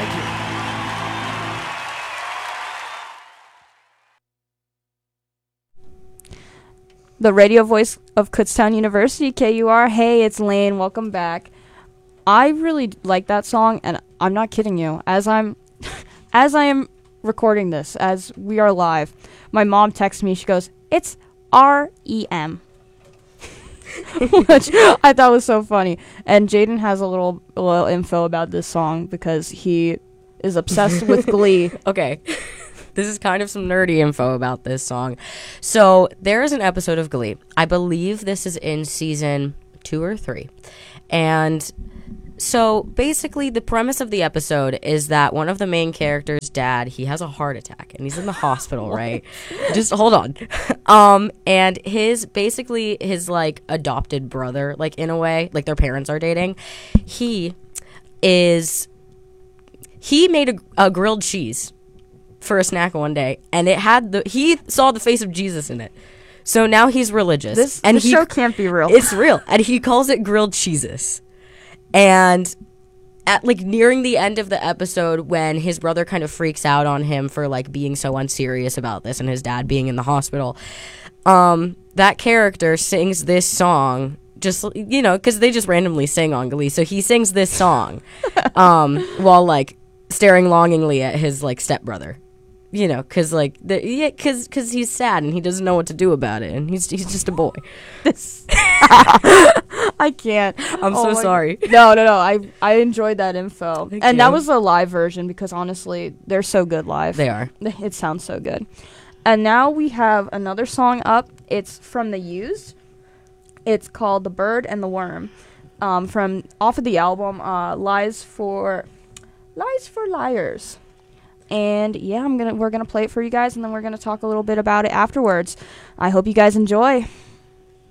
Thank you. The radio voice of Kutztown University, KUR. Hey, it's Lane. Welcome back. I really like that song, and I'm not kidding you. As I am recording this, as we are live, my mom texts me. She goes, "It's REM," which I thought was so funny. And Jaden has a little info about this song because he is obsessed with Glee. Okay. This is kind of some nerdy info about this song. So there is an episode of Glee. I believe this is in season 2 or 3. And so basically the premise of the episode is that one of the main characters' dad, he has a heart attack and he's in the hospital, right? Just hold on. And his like adopted brother, like in a way, like their parents are dating. He made a grilled cheese for a snack one day, and he saw the face of Jesus in it. So now he's religious. This show can't be real. It's real. And he calls it grilled cheeses. And at like nearing the end of the episode, when his brother kind of freaks out on him for like being so unserious about this and his dad being in the hospital, that character sings this song, just, you know, because they just randomly sing on Glee. So he sings this song while like staring longingly at his like stepbrother. You know, because like, because he's sad and he doesn't know what to do about it, and he's just a boy. I can't. I'm so sorry. No. I enjoyed that info, Thank and you. that was a live version because honestly, they're so good live. They are. It sounds so good. And now we have another song up. It's from The Used. It's called "The Bird and the Worm," from off of the album "Lies for Liars." And yeah, we're gonna play it for you guys, and then we're gonna talk a little bit about it afterwards. I hope you guys enjoy.